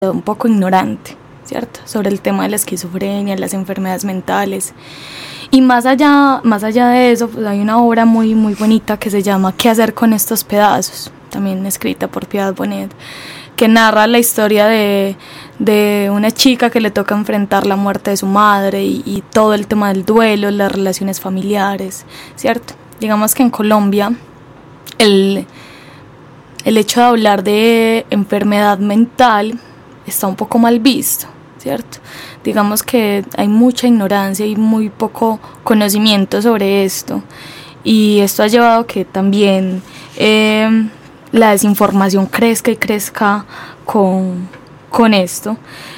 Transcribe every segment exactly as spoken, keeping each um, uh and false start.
un poco ignorante, ¿cierto? Sobre el tema de la esquizofrenia, las enfermedades mentales. Y más allá, más allá de eso, pues hay una obra muy, muy bonita que se llama ¿Qué hacer con estos pedazos?, también escrita por Piedad Bonet, que narra la historia de, de una chica que le toca enfrentar la muerte de su madre y, y todo el tema del duelo, las relaciones familiares, ¿cierto? Digamos que en Colombia el, el hecho de hablar de enfermedad mental está un poco mal visto, ¿cierto? Digamos que hay mucha ignorancia y muy poco conocimiento sobre esto, y esto ha llevado a que también eh, la desinformación crezca y crezca con, con esto.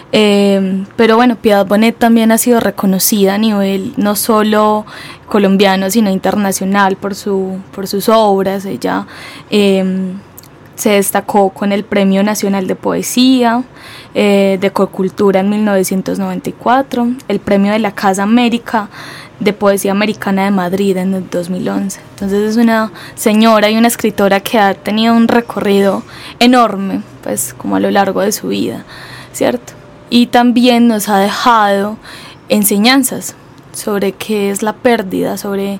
Eh, pero bueno, Piedad Bonet también ha sido reconocida a nivel no solo colombiano, sino internacional por, su, por sus obras. Ella eh, se destacó con el Premio Nacional de Poesía, eh, de Cocultura en mil novecientos noventa y cuatro, el Premio de la Casa América de Poesía Americana de Madrid en el dos mil once. Entonces es una señora y una escritora que ha tenido un recorrido enorme, pues como a lo largo de su vida, ¿cierto? Y también nos ha dejado enseñanzas sobre qué es la pérdida, sobre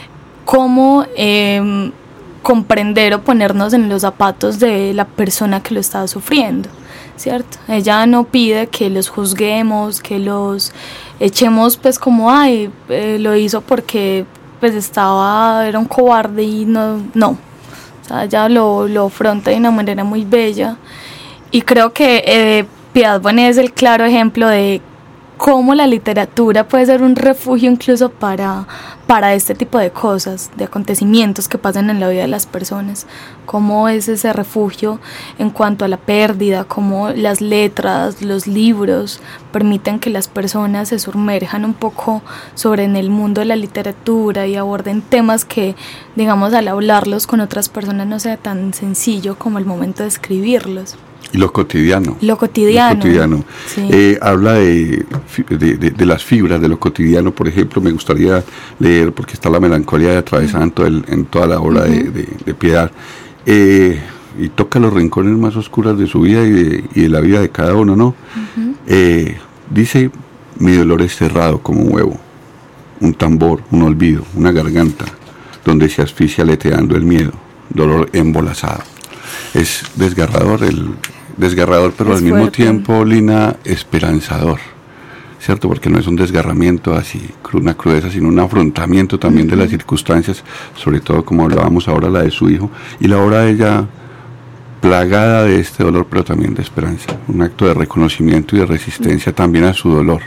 cómo eh, comprender o ponernos en los zapatos de la persona que lo estaba sufriendo, ¿cierto? Ella no pide que los juzguemos, que los echemos pues como, ay, eh, lo hizo porque pues estaba, era un cobarde y no, no. O sea, ella lo, lo afronta de una manera muy bella, y creo que eh, Piedad Bonet es el claro ejemplo de cómo la literatura puede ser un refugio incluso para, para este tipo de cosas, de acontecimientos que pasan en la vida de las personas. Cómo es ese refugio en cuanto a la pérdida, cómo las letras, los libros permiten que las personas se sumerjan un poco sobre en el mundo de la literatura y aborden temas que, digamos, al hablarlos con otras personas no sea tan sencillo como el momento de escribirlos. Y lo cotidiano. Lo cotidiano. Lo cotidiano. Sí. Eh, habla de, de, de, de las fibras de lo cotidiano, por ejemplo. Me gustaría leer, porque está la melancolía atravesada uh-huh. en, en toda la obra uh-huh. de, de, de Piedad. Eh, y toca los rincones más oscuros de su vida y de, y de la vida de cada uno, ¿no? Uh-huh. Eh, dice, mi dolor es cerrado como un huevo, un tambor, un olvido, una garganta, donde se asfixia aleteando el miedo, dolor embolazado. Es desgarrador, el desgarrador, pero es al mismo fuerte. Tiempo, Lina, esperanzador, ¿cierto? Porque no es un desgarramiento así, una crudeza, sino un afrontamiento también uh-huh. de las circunstancias, sobre todo como hablábamos ahora, la de su hijo, y la obra de ella plagada de este dolor, pero también de esperanza, un acto de reconocimiento y de resistencia uh-huh. también a su dolor.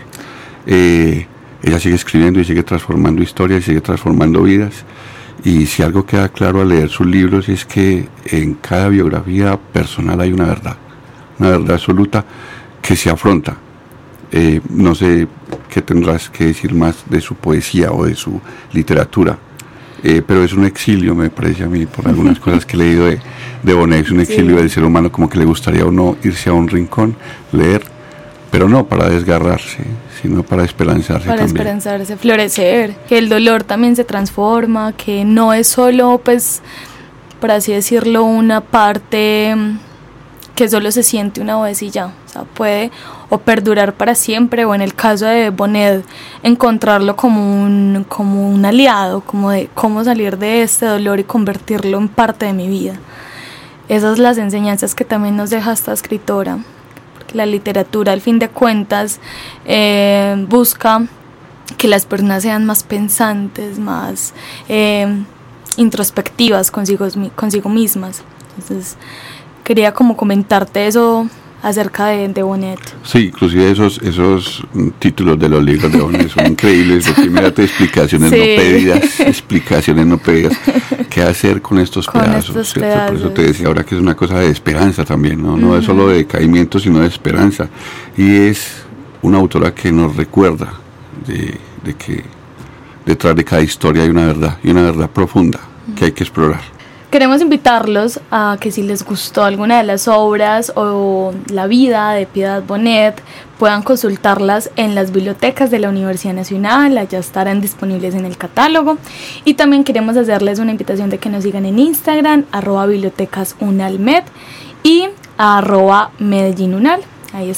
Eh, ella sigue escribiendo y sigue transformando historias, y sigue transformando vidas. Y si algo queda claro al leer sus libros es que en cada biografía personal hay una verdad, una verdad absoluta que se afronta. Eh, no sé qué tendrás que decir más de su poesía o de su literatura, eh, pero es un exilio, me parece a mí, por algunas cosas que he leído de, de Bonet, es un exilio sí. del ser humano, como que le gustaría a uno irse a un rincón, leer, pero no para desgarrarse, sino para esperanzarse para también. Para esperanzarse, florecer, que el dolor también se transforma, que no es solo, pues, por así decirlo, una parte que solo se siente una vez y ya, o sea, puede o perdurar para siempre, o en el caso de Bonet, encontrarlo como un, como un aliado, como de cómo salir de este dolor y convertirlo en parte de mi vida. Esas son las enseñanzas que también nos deja esta escritora. La literatura, al fin de cuentas, eh, busca que las personas sean más pensantes, más eh, introspectivas consigo, consigo mismas. Entonces, quería como comentarte eso acerca de, de Bonet. Sí, inclusive esos esos títulos de los libros de Bonet son increíbles, porque mírate, explicaciones sí. no pedidas, explicaciones no pedidas, qué hacer con estos con pedazos, estos pedazos. Por eso te decía ahora que es una cosa de esperanza también, no, no uh-huh. es solo de decaimiento, sino de esperanza, y es una autora que nos recuerda de, de que detrás de cada historia hay una verdad, y una verdad profunda uh-huh. que hay que explorar. Queremos invitarlos a que si les gustó alguna de las obras o la vida de Piedad Bonet, puedan consultarlas en las bibliotecas de la Universidad Nacional, allá estarán disponibles en el catálogo. Y también queremos hacerles una invitación de que nos sigan en Instagram, arroba bibliotecas unalmed y arroba Medellín Unal. Ahí